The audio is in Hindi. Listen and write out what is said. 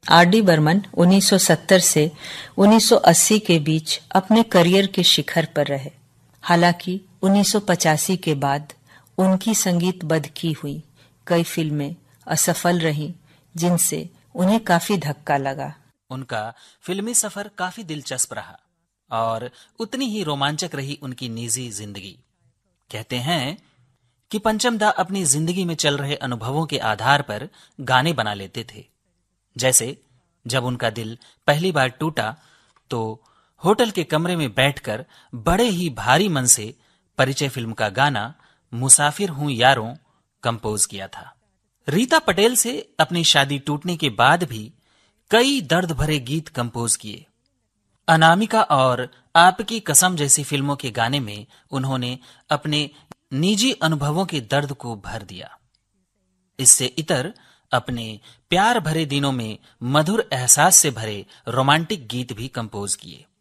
आर.डी. बर्मन 1970 से 1980 के बीच अपने करियर के शिखर पर रहे। हालांकि 1985 के बाद उनकी संगीत बदकी हुई कई फिल्में असफल रहीं, जिनसे उन्हें काफी धक्का लगा। उनका फिल्मी सफर काफी दिलचस्प रहा और उतनी ही रोमांचक रही उनकी निजी जिंदगी। कहते हैं कि पंचम दा अपनी जिंदगी में चल रहे अनुभवों के आधार पर गाने बना लेते थे। जैसे जब उनका दिल पहली बार टूटा तो होटल के कमरे में बैठकर बड़े ही भारी मन से परिचय फिल्म का गाना मुसाफिर हूं यारों कंपोज किया था। रीता पटेल से अपनी शादी टूटने के बाद भी कई दर्द भरे गीत कंपोज किए। अनामिका और आपकी कसम जैसी फिल्मों के गाने में उन्होंने अपने निजी अनुभवों के दर्द को भर दिया। इससे इतर अपने प्यार भरे दिनों में मधुर एहसास से भरे रोमांटिक गीत भी कंपोज किए।